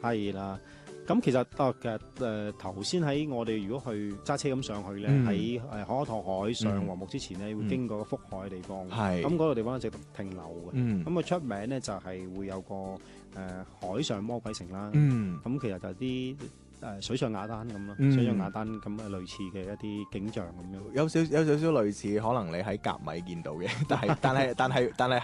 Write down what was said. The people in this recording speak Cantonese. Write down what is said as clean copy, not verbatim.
係啦。咁其實頭先喺我哋如果去揸車咁上去咧，喺可可托海上黃木之前咧，會經過個福海嘅地方。咁嗰個地方值得停留嘅。咁佢出名咧就係會有個海上魔鬼城啦。咁其實就係啲水上雅丹咁咯，水上雅丹咁嘅類似嘅一啲景象咁樣。 有少少類似，可能你喺甲米見到嘅，但係